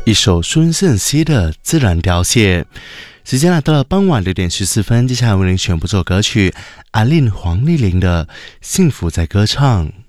一首舒恩圣熙的自然凋谢。时间来到了傍晚6:14，接下来为您选播这首歌曲，阿令黄丽玲的《幸福在歌唱》。